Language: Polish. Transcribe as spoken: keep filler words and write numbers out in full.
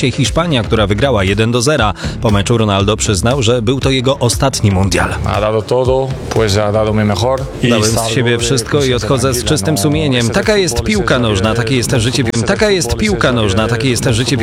się Hiszpania, która wygrała jeden do zera. Po meczu Ronaldo przyznał, że był to jego ostatni mundial. Dałem z siebie wszystko i odchodzę z czystym sumieniem. Taka jest piłka nożna, takie jest życie. Taka jest piłka nożna, takie jest życie.